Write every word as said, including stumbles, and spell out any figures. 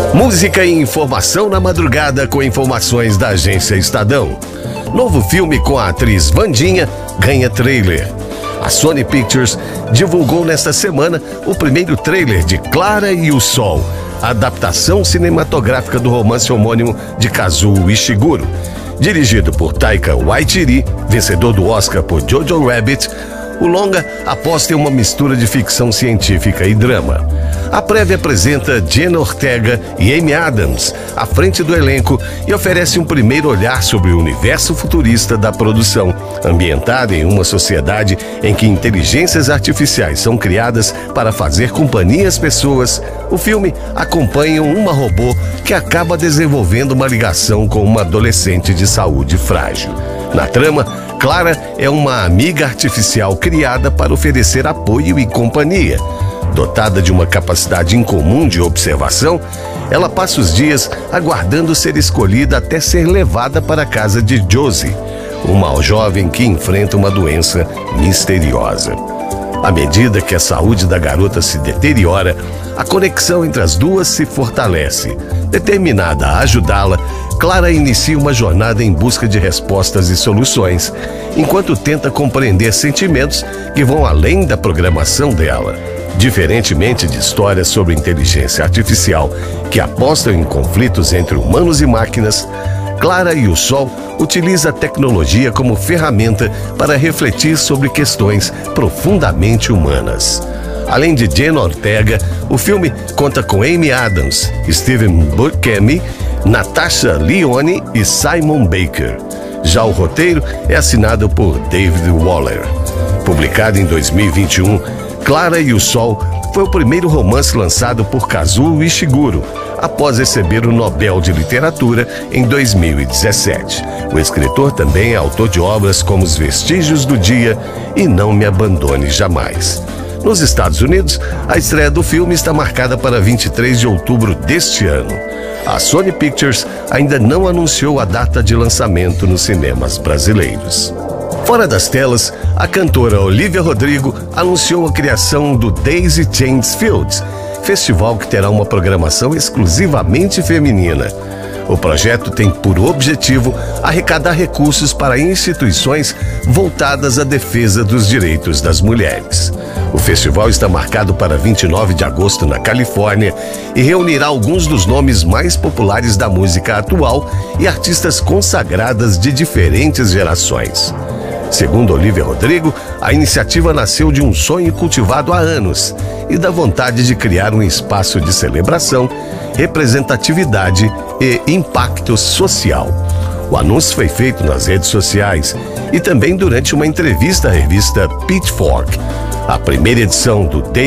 Música e informação na madrugada com informações da agência Estadão. Novo filme com a atriz Wandinha ganha trailer. A Sony Pictures divulgou nesta semana o primeiro trailer de Clara e o Sol, a adaptação cinematográfica do romance homônimo de Kazuo Ishiguro. Dirigido por Taika Waititi, vencedor do Oscar por Jojo Rabbit, o longa aposta em uma mistura de ficção científica e drama. A prévia apresenta Jenna Ortega e Amy Adams à frente do elenco e oferece um primeiro olhar sobre o universo futurista da produção, ambientada em uma sociedade em que inteligências artificiais são criadas para fazer companhia às pessoas. O filme acompanha uma robô que acaba desenvolvendo uma ligação com uma adolescente de saúde frágil. Na trama, Clara é uma amiga artificial criada para oferecer apoio e companhia. Dotada de uma capacidade incomum de observação, ela passa os dias aguardando ser escolhida até ser levada para a casa de Josie, uma jovem que enfrenta uma doença misteriosa. À medida que a saúde da garota se deteriora, a conexão entre as duas se fortalece. Determinada a ajudá-la, Clara inicia uma jornada em busca de respostas e soluções, enquanto tenta compreender sentimentos que vão além da programação dela. Diferentemente de histórias sobre inteligência artificial que apostam em conflitos entre humanos e máquinas, Clara e o Sol utiliza a tecnologia como ferramenta para refletir sobre questões profundamente humanas. Além de Jenna Ortega, o filme conta com Amy Adams, Stephen Buscemi, Natasha Lyonne e Simon Baker. Já o roteiro é assinado por David Waller. Publicado em dois mil e vinte e um, Clara e o Sol foi o primeiro romance lançado por Kazuo Ishiguro, após receber o Nobel de Literatura em dois mil e dezessete. O escritor também é autor de obras como Os Vestígios do Dia e Não Me Abandone Jamais. Nos Estados Unidos, a estreia do filme está marcada para vinte e três de outubro deste ano. A Sony Pictures ainda não anunciou a data de lançamento nos cinemas brasileiros. Fora das telas, a cantora Olivia Rodrigo anunciou a criação do Daisy Chains Fields, festival que terá uma programação exclusivamente feminina. O projeto tem por objetivo arrecadar recursos para instituições voltadas à defesa dos direitos das mulheres. O festival está marcado para vinte e nove de agosto na Califórnia e reunirá alguns dos nomes mais populares da música atual e artistas consagradas de diferentes gerações. Segundo Olivia Rodrigo, a iniciativa nasceu de um sonho cultivado há anos e da vontade de criar um espaço de celebração, representatividade e impacto social. O anúncio foi feito nas redes sociais e também durante uma entrevista à revista Pitchfork. A primeira edição do